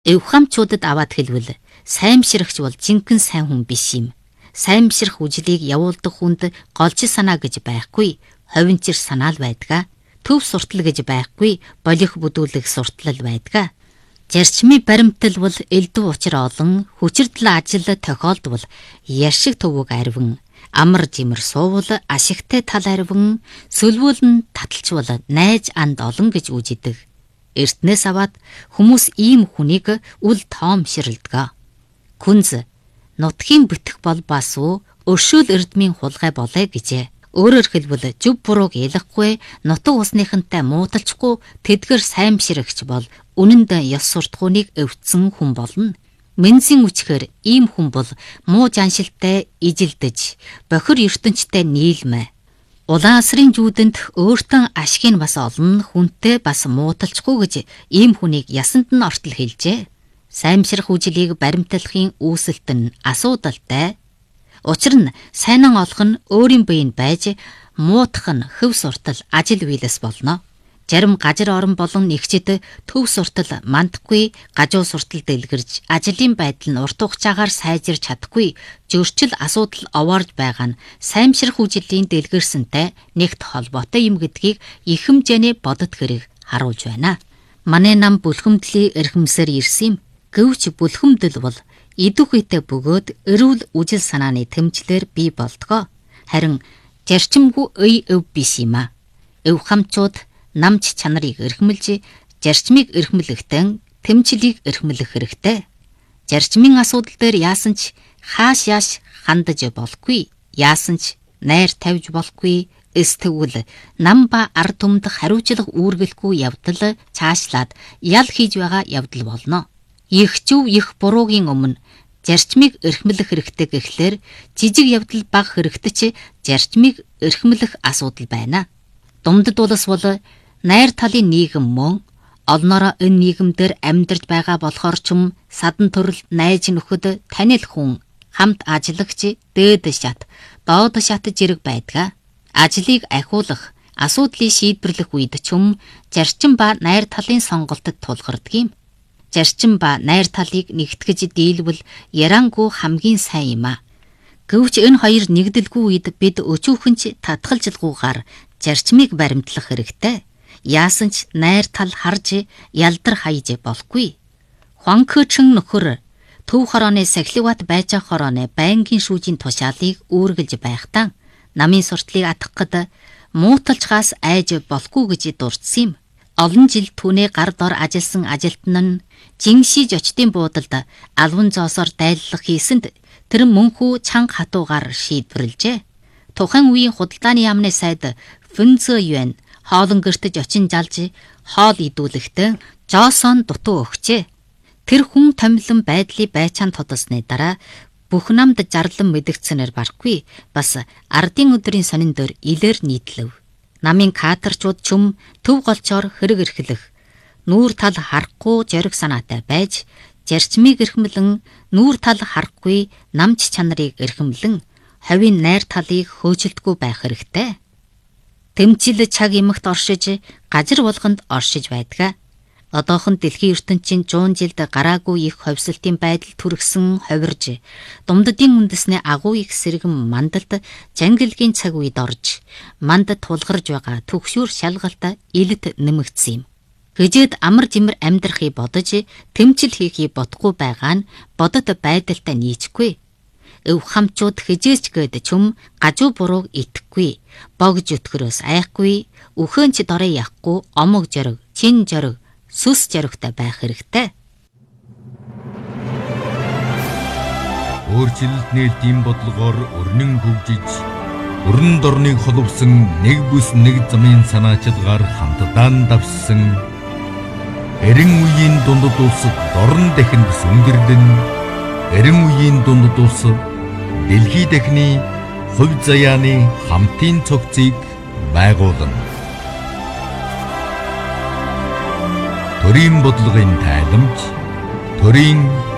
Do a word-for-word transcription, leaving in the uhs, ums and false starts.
Эвхамчуудад аваад хэлвэл саймширагч бол жинхэнэ сайн хүн биш юм. Саймширах үжлийг явуулдаг хүнд голж санаа гэж байхгүй, ховинчир санаа л байдаг. Төв суртал гэж байхгүй, болих бүдүүлэх суртал л байдаг. Зарчмын баримтал бол элдв учир олон, хүчирдэл ажил тохиолдвол яшиг төвөг арвин, амар жимэр суувал ашигтай тал арвин, сөлвүүлэн таталчвал найз анд олон гэж үжидэг. Эртнээс аваад хүмүүс ийм хүнийг үл тоомширладаг. Күнз нутгийн бүтэх бол бас уу өршөөл эрдмийн хулгай болоо гэжээ. Өөрөөр хэлбэл зүв бурууг ялахгүй, нутаг усныхантай муудалчгүй тэдгэр саймширагч бол үнэнд ёс суртахууныг өвцсөн хүн болно. Мензийн үчгээр ийм хүн бол муу жаншилтай ижилдэж, бохир ертөнцтэй нийлмэ. Улаан асрын жүүдэнд өөртөө ашиг нь бас олон, хүнтэй бас муудалчгүй гэж ийм хүнийг ясанд нь ортол хэлжээ. Саймширах үжлийг баримтлахын үүсэлт нь асуудалтай. Учир нь сайнан олох нь өөрийн биеинд байж, муудах нь хөв суртал ажил биелэс болно. Зарим гажир орон болон нэгчид төв суртал мандахгүй, гажуу суртал дэлгэрж, ажлын байдал нь урт хугацаагаар сайжирч чадахгүй, зөрчил асуудал овоорж байгаа нь саймширах үжлийн дэлгэрсэнтэй нэгт холбоотой юм гэдгийг их хэмжээний бодот хэрэг харуулж байна. Манай нам бүлхэмдлийн эрхэмсээр ирсэн юм. Гэвч бүлхэмдэл бол идэх үедээ бөгөөд эрүүл үжил санааны тэмцлэр бий болдгоо. Харин зарчимгүй үй өв биш юм а. Эвхамчууд намч чанарыг эрхмэлж, зарчмыг эрхмэлэхдээ тэмцлийг эрхмэлэх хэрэгтэй. Зарчмын асуудал дээр яасан ч хааш яаш хандаж болохгүй, яасан ч найр тавьж болохгүй, эстэгвэл нам ба ард түмдэх хариуцлага үүргэлгүй явдал цаашлаад ял хийж байгаа явдал болно. Их зөв их буруугийн өмнө зарчмыг эрхмэлэх хэрэгтэй гэхлээр жижиг явдал бага хэрэгтэй ч зарчмыг эрхмэлэх асуудал байна. Думдад улс бол найр талын нийгэм мөн олноороо энэ нийгэмдэр амьдарч байгаа болохоор ч юм садан төрөл найз нөхөд танил хүн хамт ажиллагч дээд шат доод шат зэрэг байдаг. Ажлыг ахиулах, асуудлыг шийдвэрлэх үед ч юм зарчим ба найр талын сонголтод тулгардаг юм. Зарчим ба найр талыг нэгтгэж дийлвэл ярангүй хамгийн сайн юм а. Гэвч энэ хоёр нэгдэлгүй үед бид өчүүхэнч татгалзалгүйгээр зарчмыг баримтлах хэрэгтэй. Яасан ч найр тал харж ялдар хайж болохгүй. Хуанкөчн нөхөр төв хорооны сахилват байж хорооны байнгын шүүжийн тушаалыг үүргэлж байхдаа намын суртлыг атах гэд мууталчхаас айж болохгүй гэж дурдсан юм. Олон жил түүний гар дор ажилласан ажилтан нь жиншиж очдын буудалд алван зоосоор дайллах хийсэнд тэр мөнхүү чанга хатуугаар шийдвэрлэжээ. Тухайн үеийн худалдааны яамны сайд Фэнцэ Юэн хоолн гэртэж очин жалж хоол идүүлэхдээ Жосон дутуу өгчээ. Тэр хүн томилон байдлыг байцаан тодосны дараа бүх намд зарлан мэдгцэнээр барахгүй бас ардын өдрийн сонин дээр илэр нийтлэв. Намын кадрчууд ч юм төв голчоор хэрэг эрхлэх, нүүр тал харахгүй зориг санаатай байж, зарчмыг эрхмэлэн, нүүр тал харахгүй намч чанарыг эрхмэлэн, хавийн найр талыг хөөжилдгүй байх хэрэгтэй. Тэмцэл цаг имэгт оршиж, гажир болгонд оршиж байдаг. Одоохон дэлхийн ертөнцийн жуун жилд гараагүй их ховсолтын байдал түргсэн ховирж, думддын үндэсний агуу их сэргэн мандалд жангилгийн цаг үед орж, мандад тулгарж байгаа төгшүүр шалгалт илэт нэмэгдсэн юм. Гэжээд амар жимэр амьдрахыг бодож, тэмцэл хийхийг бодохгүй байгаа нь бодот байдалтай нийцгүй. Эвхамчууд хижээч гээд чүм гажуу бурууг итгэхгүй, богж өтгөрөөс айхгүй, өхөнч дорой яахгүй, омог зориг, чин зориг, сүс зоригтой байх хэрэгтэй. Өөрчлөлтний дэм бодлогоор өрнөн хөгжиж, өрн дорныг холовсон нэг бүс нэг замын санаачилгаар хамтдаа давссан эрен үеийн дундад улс дорн дахинд сүнгэрдэн, эрен үеийн дундад улс дэлхий дахины хувь заяаны хамтын цогцыг байгуулна. Төрийн бодлогын тайламж, төрийн